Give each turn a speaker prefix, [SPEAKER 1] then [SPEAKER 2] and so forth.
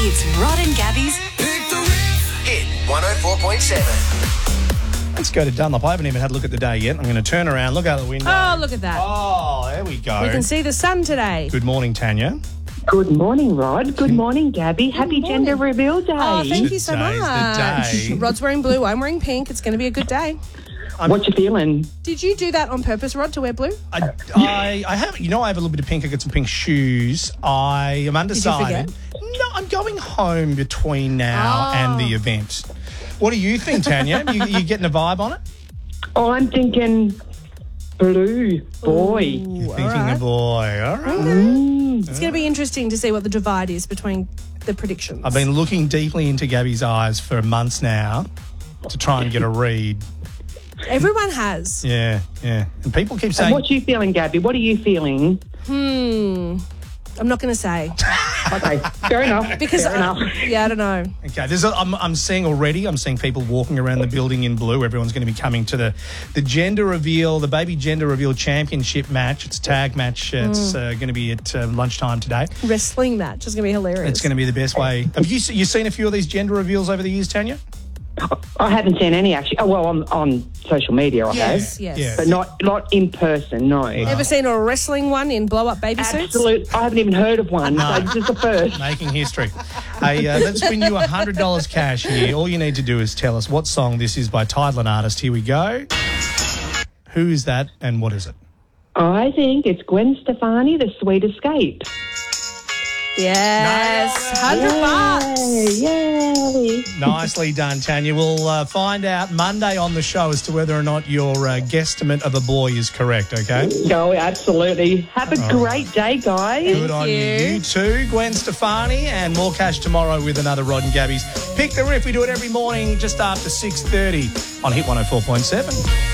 [SPEAKER 1] It's Rod and Gabby's
[SPEAKER 2] Pick the Rip. Hit 104.7.
[SPEAKER 3] Let's go to Dunlop. I haven't even had a look at the day yet. I'm going to turn around, look out the window.
[SPEAKER 4] Oh, look at that.
[SPEAKER 3] Oh, there we go.
[SPEAKER 4] We can see the sun today.
[SPEAKER 3] Good morning, Tanya.
[SPEAKER 5] Good morning, Rod. Good morning, Gabby. Happy
[SPEAKER 4] morning.
[SPEAKER 5] Gender Reveal Day.
[SPEAKER 4] Oh, thank you so
[SPEAKER 3] Today's
[SPEAKER 4] much.
[SPEAKER 3] the day.
[SPEAKER 4] Rod's wearing blue, I'm wearing pink. It's going to be a good day.
[SPEAKER 5] What you feeling?
[SPEAKER 4] Did you do that on purpose, Rod, to wear blue?
[SPEAKER 3] I have, I have a little bit of pink. I got some pink shoes. I am undecided.
[SPEAKER 4] forget?
[SPEAKER 3] No, I'm going home between now and the event. What do you think, Tanya? you getting a vibe on it?
[SPEAKER 5] Oh, I'm thinking blue. Boy.
[SPEAKER 3] You're thinking a boy. All right.
[SPEAKER 4] It's going to be interesting to see what the divide is between the predictions.
[SPEAKER 3] I've been looking deeply into Gabby's eyes for months now to try and get a read.
[SPEAKER 4] Everyone has.
[SPEAKER 3] Yeah. And people keep
[SPEAKER 5] And
[SPEAKER 3] saying...
[SPEAKER 5] what you feeling, Gabby? What are you feeling?
[SPEAKER 4] I'm not going to say.
[SPEAKER 5] Okay, fair enough.
[SPEAKER 4] Because,
[SPEAKER 5] fair enough.
[SPEAKER 4] yeah, I don't know.
[SPEAKER 3] Okay, I'm seeing already. I'm seeing people walking around the building in blue. Everyone's going to be coming to the gender reveal, the baby gender reveal championship match. It's a tag match. It's going to be at lunchtime today.
[SPEAKER 4] Wrestling match is going to be hilarious.
[SPEAKER 3] It's going to be the best way. Have you seen a few of these gender reveals over the years, Tanya?
[SPEAKER 5] I haven't seen any, actually. Oh, well, on social media I have.
[SPEAKER 4] Yes.
[SPEAKER 3] Yeah.
[SPEAKER 5] But not in person, no.
[SPEAKER 4] Ever seen a wrestling one in blow-up baby suits?
[SPEAKER 5] Absolute. I haven't even heard of one, so this is the first.
[SPEAKER 3] Making history. Hey, let's win you $100 cash here. All you need to do is tell us what song this is by title and artist. Here we go. Who is that and what is it?
[SPEAKER 5] I think it's Gwen Stefani, The Sweet Escape.
[SPEAKER 4] Yes. $100.
[SPEAKER 5] Yay.
[SPEAKER 3] Nicely done, Tanya. We'll find out Monday on the show as to whether or not your guesstimate of a boy is correct, okay?
[SPEAKER 5] No, absolutely. Have a great day, guys.
[SPEAKER 3] Good on you. You too, Gwen Stefani, and more cash tomorrow with another Rod and Gabby's Pick the Rip. We do it every morning just after 6:30 on Hit 104.7.